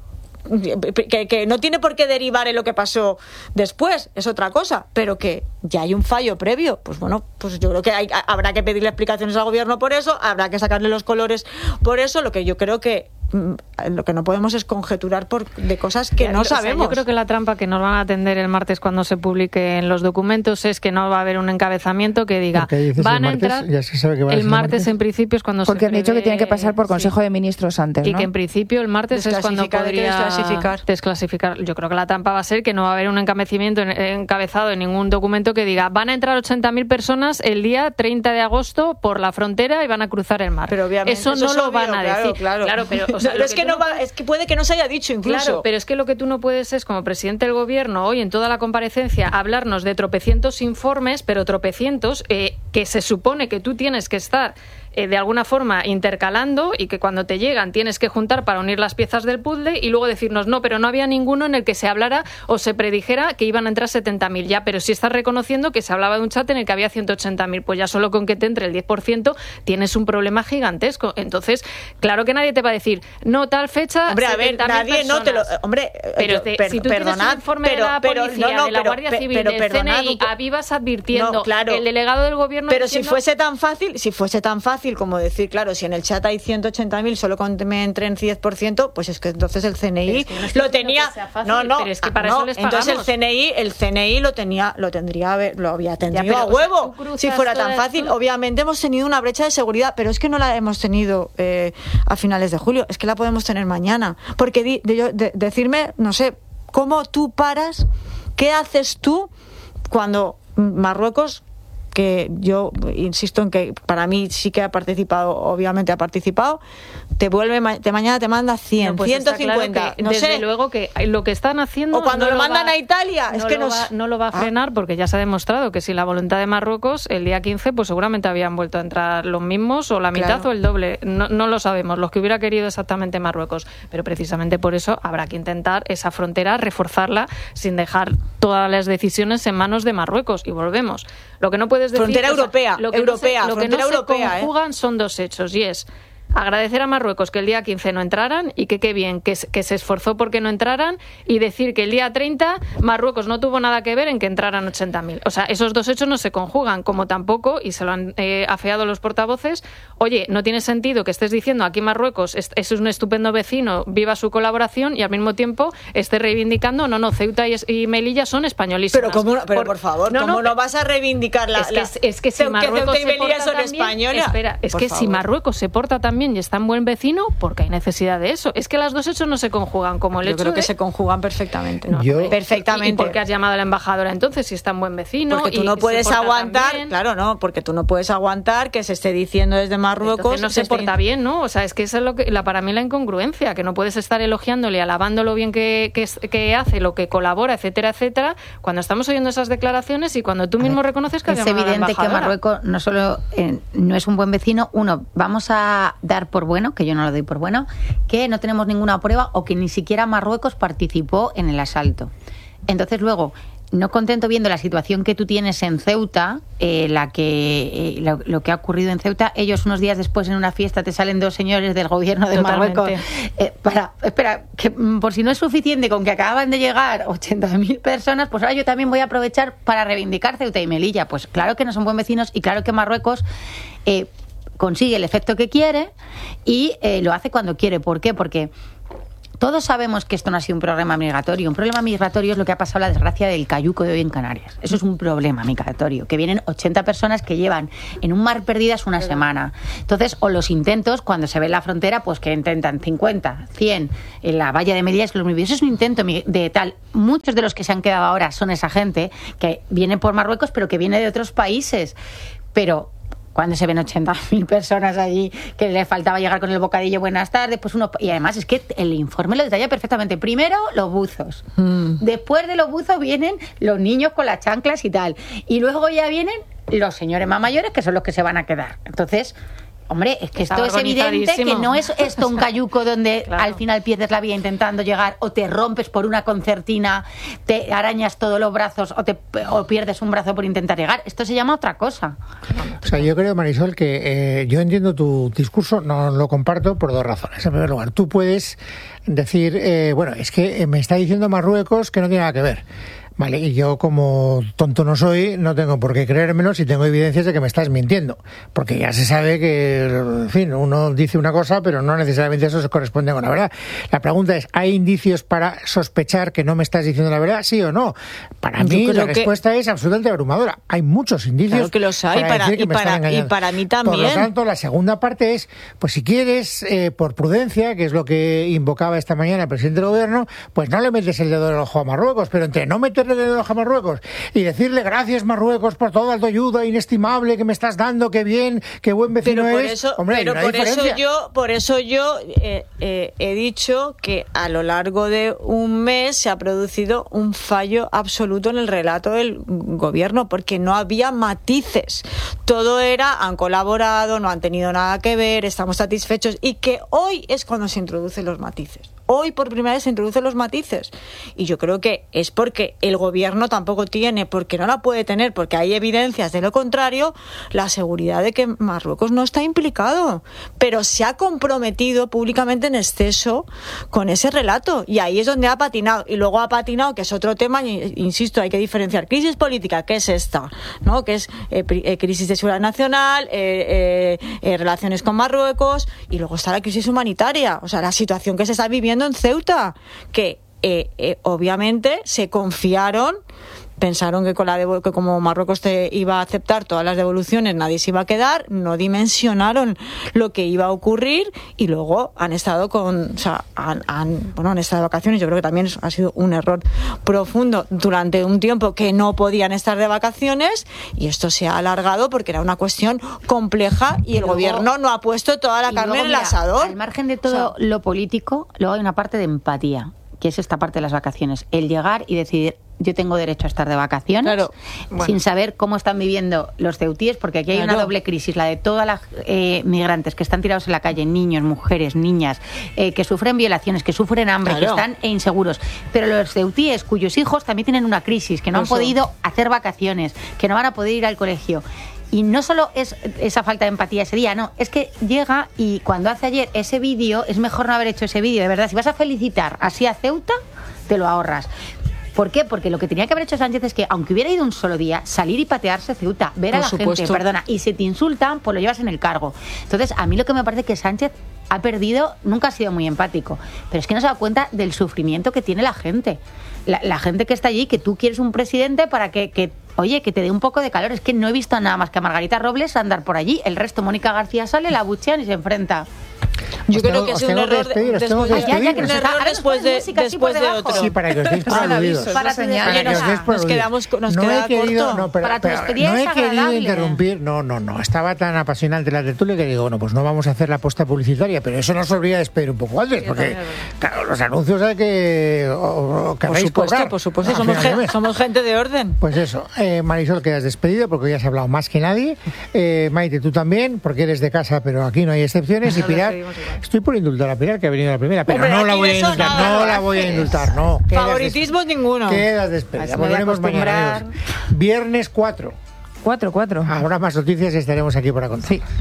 Que, que no tiene por qué derivar en lo que pasó después, es otra cosa, pero que ya hay un fallo previo. Pues bueno, pues yo creo que hay, habrá que pedirle explicaciones al gobierno por eso, habrá que sacarle los colores por eso. Lo que yo creo que lo que no podemos es conjeturar por, de cosas que no o sea, sabemos. Yo creo que la trampa que nos van a atender el martes cuando se publiquen los documentos es que no va a haber un encabezamiento que diga van a entrar ya se sabe que va a el martes, martes en principio es cuando porque se han dicho que tienen que pasar por Consejo sí. de Ministros antes, ¿no? Y que en principio el martes es cuando podría desclasificar. desclasificar. Yo creo que la trampa va a ser que no va a haber un encabezamiento encabezado en ningún documento que diga van a entrar ochenta mil personas el día treinta de agosto por la frontera y van a cruzar el mar. Pero obviamente eso no eso lo obvio, van a claro, decir. Claro, claro pero, o sea, no, es que, que no va, puedes... es que puede que no se haya dicho incluso. Claro, pero es que lo que tú no puedes es, como presidente del gobierno, hoy en toda la comparecencia, hablarnos de tropecientos informes, pero tropecientos eh, que se supone que tú tienes que estar eh, de alguna forma intercalando y que cuando te llegan tienes que juntar para unir las piezas del puzzle y luego decirnos, no, pero no había ninguno en el que se hablara o se predijera que iban a entrar setenta mil. Ya, pero si estás reconociendo que se hablaba de un chat en el que había ciento ochenta mil, pues ya solo con que te entre el diez por ciento tienes un problema gigantesco. Entonces, claro que nadie te va a decir, no, tal fecha, hombre, a ver, nadie personas. no te lo... Hombre, pero te, per, si tú perdonad, tienes un informe pero, de la pero, policía, no, no, de la pero, Guardia Civil, pero, del perdonad, C N I, avivas advirtiendo, no, claro, el delegado del gobierno pero diciendo... si fuese tan fácil, si fuese tan fácil como decir, claro, si en el chat hay ciento ochenta mil, solo con me entren diez por ciento, pues es que entonces el C N I es que no lo tenía... Fácil, no, no, pero es que para no, eso les entonces pagamos. el C N I, el C N I lo tenía, lo tendría, lo había tenido ya, pero, a huevo. O sea, si fuera tan fácil, esto... obviamente hemos tenido una brecha de seguridad, pero es que no la hemos tenido eh, a finales de julio, es que la podemos tener mañana. Porque di, de, de, decirme, no sé, ¿cómo tú paras? ¿Qué haces tú cuando Marruecos, que yo insisto en que para mí sí que ha participado, obviamente ha participado, te vuelve, de mañana te manda cien, no, pues ciento cincuenta, claro que, no desde sé. luego que lo que están haciendo... O cuando no lo mandan va, a Italia, no es que lo nos... va, no lo va a frenar ah. porque ya se ha demostrado que si la voluntad de Marruecos, el día quince, pues seguramente habían vuelto a entrar los mismos o la mitad claro. o el doble. No, no lo sabemos, los que hubiera querido exactamente Marruecos. Pero precisamente por eso habrá que intentar esa frontera, reforzarla sin dejar todas las decisiones en manos de Marruecos. Y volvemos. Lo que no puedes decir... Frontera europea. O sea, lo que europea, no se, lo que no europea, se conjugan ¿eh? son dos hechos, y es agradecer a Marruecos que el día quince no entraran y que qué bien, que, que se esforzó porque no entraran, y decir que el día treinta Marruecos no tuvo nada que ver en que entraran ochenta mil. O sea, esos dos hechos no se conjugan, como tampoco, y se lo han eh, afeado los portavoces, oye, no tiene sentido que estés diciendo aquí Marruecos es, es un estupendo vecino, viva su colaboración, y al mismo tiempo estés reivindicando, no, no, Ceuta y, y Melilla son españolísimas. Pero, ¿cómo, pero por, por favor, no, ¿cómo no, no vas a reivindicar la... Es que, la, es que si Marruecos Ceuta y Melilla se son porta también, españolas. Espera, es por que favor. si Marruecos se porta también bien y es tan buen vecino porque hay necesidad de eso. Es que las dos hechos no se conjugan, como el Yo hecho creo que de... se conjugan perfectamente. No, Yo- perfectamente. ¿Y por qué has llamado a la embajadora entonces si es tan buen vecino? Porque tú y no se puedes porta tan aguantar, bien? claro, no, porque tú no puedes aguantar que se esté diciendo desde Marruecos... Entonces no se esté- porta bien, ¿no? O sea, es que esa es lo que, la, para mí la incongruencia, que no puedes estar elogiándole, alabando lo bien que, que, es- que hace, lo que colabora, etcétera, etcétera, cuando estamos oyendo esas declaraciones y cuando tú mismo reconoces que has Es llamado a la evidente que embajadora. Marruecos no solo eh, no es un buen vecino, uno, vamos a dar por bueno, que yo no lo doy por bueno, que no tenemos ninguna prueba o que ni siquiera Marruecos participó en el asalto. Entonces luego, no contento viendo la situación que tú tienes en Ceuta, eh, la que eh, lo, lo que ha ocurrido en Ceuta, ellos unos días después en una fiesta te salen dos señores del gobierno de Totalmente. Marruecos. Eh, para, espera, que mm, por si no es suficiente con que acaban de llegar ochenta mil personas, pues ahora yo también voy a aprovechar para reivindicar Ceuta y Melilla. Pues claro que no son buen vecinos y claro que Marruecos eh, consigue el efecto que quiere y eh, lo hace cuando quiere. ¿Por qué? Porque todos sabemos que esto no ha sido un problema migratorio. Un problema migratorio es lo que ha pasado la desgracia del cayuco de hoy en Canarias. Eso es un problema migratorio, que vienen ochenta personas que llevan en un mar perdidas una semana. Entonces, o los intentos, cuando se ve la frontera, pues que intentan cincuenta, cien en la valla de Melilla, es que los eso es un intento de tal. Muchos de los que se han quedado ahora son esa gente que viene por Marruecos, pero que viene de otros países. Pero cuando se ven ochenta mil personas allí, que le faltaba llegar con el bocadillo buenas tardes, pues uno... Y además es que el informe lo detalla perfectamente. Primero, los buzos. Mm. Después de los buzos vienen los niños con las chanclas y tal. Y luego ya vienen los señores más mayores, que son los que se van a quedar. Entonces... Hombre, es que Estaba esto es evidente que no es esto un cayuco donde claro. al final pierdes la vida intentando llegar o te rompes por una concertina, te arañas todos los brazos o, te, o pierdes un brazo por intentar llegar. Esto se llama otra cosa. O sea, yo creo, Marisol, que eh, yo entiendo tu discurso, no lo comparto por dos razones. En primer lugar, tú puedes decir, eh, bueno, es que me está diciendo Marruecos que no tiene nada que ver. Vale, y yo como tonto no soy, no tengo por qué creérmelo si tengo evidencias de que me estás mintiendo, porque ya se sabe que, en fin, uno dice una cosa, pero no necesariamente eso se corresponde con la verdad. La pregunta es, ¿hay indicios para sospechar que no me estás diciendo la verdad, sí o no? Para yo mí la respuesta es absolutamente abrumadora. Hay muchos indicios. Claro que los hay, para, para, y, para, y para mí también. Por lo tanto, la segunda parte es, pues si quieres, eh, por prudencia, que es lo que invocaba esta mañana el presidente del gobierno, pues no le metes el dedo en el ojo a Marruecos, pero entre no meterle el dedo en el ojo a Marruecos y decirle gracias Marruecos por toda tu ayuda inestimable que me estás dando, qué bien, qué buen vecino pero por eres. Eso, Hombre, pero por eso yo, por eso yo eh, eh, he dicho que a lo largo de un mes se ha producido un fallo absoluto en el relato del gobierno, porque no había matices. Todo era, han colaborado, no han tenido nada que ver, estamos satisfechos, y que hoy es cuando se introducen los matices. Hoy por primera vez se introducen los matices. Y yo creo que es porque el gobierno tampoco tiene, porque no la puede tener, porque hay evidencias de lo contrario, la seguridad de que Marruecos no está implicado. Pero se ha comprometido públicamente en exceso con ese relato. Y ahí es donde ha patinado. Y luego ha patinado, que es otro tema, insisto, hay que diferenciar crisis política, que es esta, ¿no? Que es eh, eh, crisis de seguridad nacional, eh, eh, eh, relaciones con Marruecos, y luego está la crisis humanitaria. O sea, la situación que se está viviendo en Ceuta, que eh, eh, obviamente se confiaron, pensaron que con la devo- que como Marruecos te iba a aceptar todas las devoluciones, nadie se iba a quedar, no dimensionaron lo que iba a ocurrir y luego han estado con, o sea, han, han, bueno, han estado de vacaciones. Yo creo que también ha sido un error profundo durante un tiempo que no podían estar de vacaciones, y esto se ha alargado porque era una cuestión compleja y, y el luego, gobierno no ha puesto toda la carne luego, en el mira, asador. Al margen de todo, o sea, lo político, luego hay una parte de empatía, que es esta parte de las vacaciones, el llegar y decidir, yo tengo derecho a estar de vacaciones, claro, bueno. sin saber cómo están viviendo los ceutíes, porque aquí hay claro. una doble crisis, la de todas las eh, migrantes que están tirados en la calle, niños, mujeres, niñas, eh, que sufren violaciones, que sufren hambre, claro. que están eh, inseguros, pero los ceutíes cuyos hijos también tienen una crisis, que no Eso. han podido hacer vacaciones, que no van a poder ir al colegio. Y no solo es esa falta de empatía ese día, no, es que llega y cuando hace ayer ese vídeo, es mejor no haber hecho ese vídeo, de verdad. Si vas a felicitar así a Ceuta, te lo ahorras. ¿Por qué? Porque lo que tenía que haber hecho Sánchez es que, aunque hubiera ido un solo día, salir y patearse Ceuta, ver Por a la supuesto. gente, perdona, y si te insultan, pues lo llevas en el cargo. Entonces, a mí lo que me parece que Sánchez ha perdido, nunca ha sido muy empático, pero es que no se da cuenta del sufrimiento que tiene la gente. La, la gente que está allí, que tú quieres un presidente para que, que, oye, que te dé un poco de calor. Es que no he visto nada más que a Margarita Robles andar por allí. El resto, Mónica García sale, la abuchean y se enfrenta. Yo creo que ha sido un error despedir, después, de, ah, ya, ya, que un error después de, después de otro. Sí, para que os deis por aludidos. Para tu despedida. Nos quedamos nos no queda he querido, corto. no, pero, Para tu pero, despedida no es he querido agradable. interrumpir, no, no, no. Estaba tan apasionante la tertulia que digo, bueno, pues no vamos a hacer la posta publicitaria, pero eso nos obliga a despedir un poco antes, porque claro, los anuncios hay que, o, o Por supuesto, cobrar, por supuesto, ¿no? somos, Al final de gen, mes. somos gente de orden. Pues eso, eh, Marisol, quedas despedido porque hoy has hablado más que nadie. Eh, Maite, tú también, porque eres de casa, pero aquí no hay excepciones. Y Pilar, estoy por indultar a Pilar, que ha venido la primera, pero Hombre, no la aquí voy a eso indultar, nada, no la gracias. voy a indultar, no. Quedas Favoritismo des- ninguno. Quedas despedida. Así me voy a Volveremos mañana. acostumbrar. Adiós. Viernes cuatro. Cuatro, cuatro. Habrá más noticias y estaremos aquí para contar. Sí.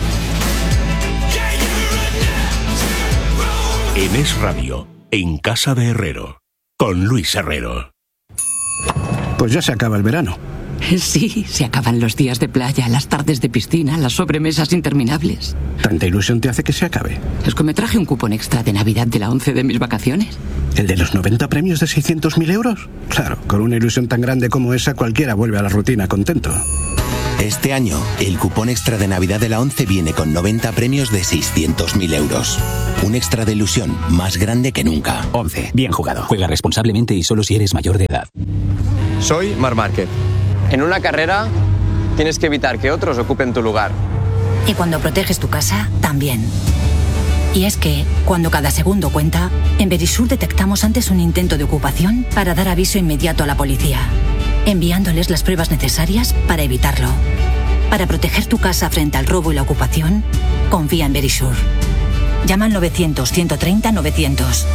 En Es Radio, en Casa de Herrero, con Luis Herrero. Pues ya se acaba el verano. Sí, se acaban los días de playa, las tardes de piscina, las sobremesas interminables. ¿Tanta ilusión te hace que se acabe? Es que me traje un cupón extra de Navidad de la once de mis vacaciones. ¿El de los noventa premios de seiscientos mil euros? Claro, con una ilusión tan grande como esa, cualquiera vuelve a la rutina contento. Este año, el cupón extra de Navidad de la once viene con noventa premios de seiscientos mil euros. Un extra de ilusión más grande que nunca. once. Bien jugado. Juega responsablemente y solo si eres mayor de edad. Soy Marc Márquez. En una carrera tienes que evitar que otros ocupen tu lugar. Y cuando proteges tu casa, también. Y es que, cuando cada segundo cuenta, en Verisur detectamos antes un intento de ocupación para dar aviso inmediato a la policía, enviándoles las pruebas necesarias para evitarlo. Para proteger tu casa frente al robo y la ocupación, confía en Verisur. Llama al novecientos, ciento treinta, novecientos.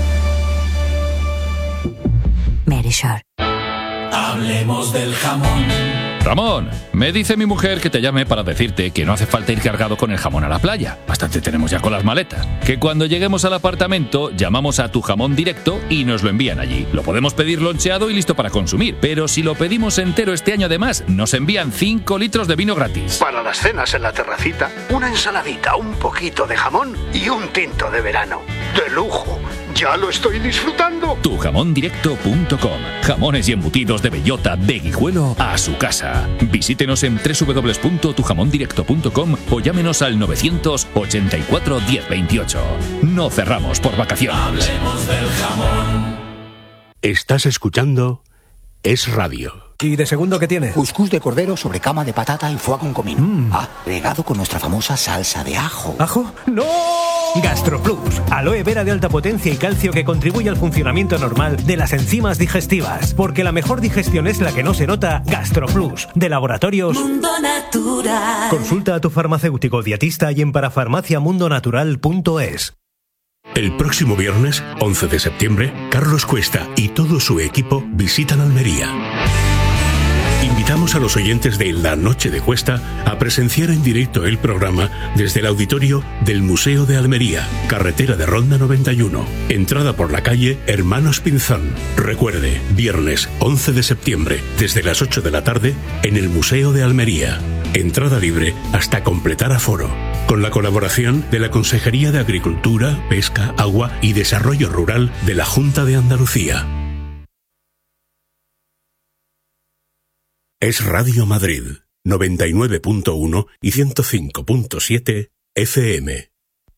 Verisur. Hablemos del jamón. Ramón, me dice mi mujer que te llame para decirte que no hace falta ir cargado con el jamón a la playa. Bastante tenemos ya con las maletas. Que cuando lleguemos al apartamento, llamamos a Tu Jamón Directo y nos lo envían allí. Lo podemos pedir loncheado y listo para consumir. Pero si lo pedimos entero este año además, nos envían cinco litros de vino gratis. Para las cenas en la terracita, una ensaladita, un poquito de jamón y un tinto de verano. ¡De lujo! ¡Ya lo estoy disfrutando! tu jamón directo punto com. Jamones y embutidos de bellota de Guijuelo a su casa. Visítenos en doble u doble u doble u punto tu jamón directo punto com o llámenos al novecientos ochenta y cuatro diez veintiocho. No cerramos por vacaciones. Hablemos del jamón. Estás escuchando Es Radio. ¿Y de segundo qué tiene? Cuscús de cordero sobre cama de patata y foie con comino. Mm. Agregado con nuestra famosa salsa de ajo. ¿Ajo? ¡No! GastroPlus, aloe vera de alta potencia y calcio que contribuye al funcionamiento normal de las enzimas digestivas. Porque la mejor digestión es la que no se nota. GastroPlus, de Laboratorios Mundo Natural. Consulta a tu farmacéutico dietista y en parafarmacia mundo natural punto es. El próximo viernes, once de septiembre, Carlos Cuesta y todo su equipo visitan Almería. Invitamos a los oyentes de La Noche de Cuesta a presenciar en directo el programa desde el auditorio del Museo de Almería, carretera de Ronda noventa y uno, entrada por la calle Hermanos Pinzón. Recuerde, viernes once de septiembre, desde las ocho de la tarde, en el Museo de Almería. Entrada libre hasta completar aforo. Con la colaboración de la Consejería de Agricultura, Pesca, Agua y Desarrollo Rural de la Junta de Andalucía. Es Radio Madrid, noventa y nueve punto uno y ciento cinco punto siete F M.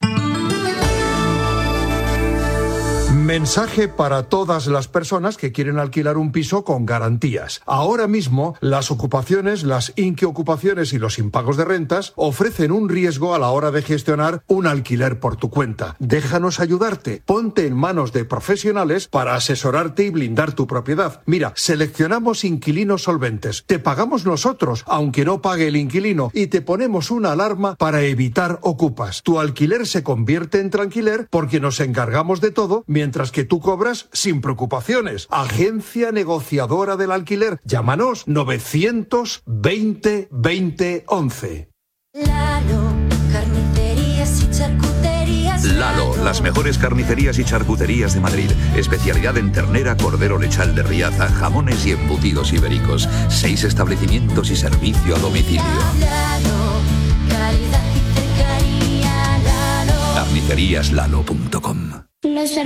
Mensaje para todas las personas que quieren alquilar un piso con garantías. Ahora mismo, las ocupaciones, las inquiocupaciones y los impagos de rentas ofrecen un riesgo a la hora de gestionar un alquiler por tu cuenta. Déjanos ayudarte. Ponte en manos de profesionales para asesorarte y blindar tu propiedad. Mira, seleccionamos inquilinos solventes. Te pagamos nosotros, aunque no pague el inquilino, y te ponemos una alarma para evitar ocupas. Tu alquiler se convierte en tranquiler porque nos encargamos de todo mientras que tú cobras sin preocupaciones. Agencia negociadora del alquiler. Llámanos novecientos veinte veinte once. Lalo, carnicerías y charcuterías. Lalo, las mejores carnicerías y charcuterías de Madrid. Especialidad en ternera, cordero lechal de Riaza, jamones y embutidos ibéricos. Seis establecimientos y servicio a domicilio. Lalo, calidad y cercanía. Lalo. carnicerías lalo punto com. Los